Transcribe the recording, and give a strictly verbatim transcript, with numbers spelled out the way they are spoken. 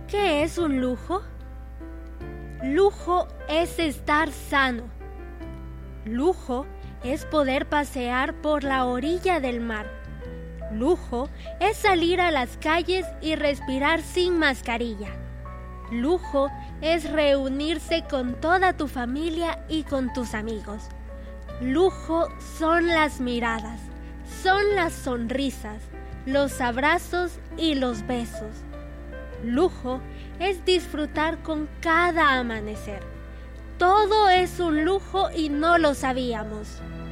¿Qué es un lujo? Lujo es estar sano. Lujo es poder pasear por la orilla del mar. Lujo es salir a las calles y respirar sin mascarilla. Lujo es reunirse con toda tu familia y con tus amigos. Lujo son las miradas, son las sonrisas, los abrazos y los besos. Lujo es disfrutar con cada amanecer. Todo es un lujo y no lo sabíamos.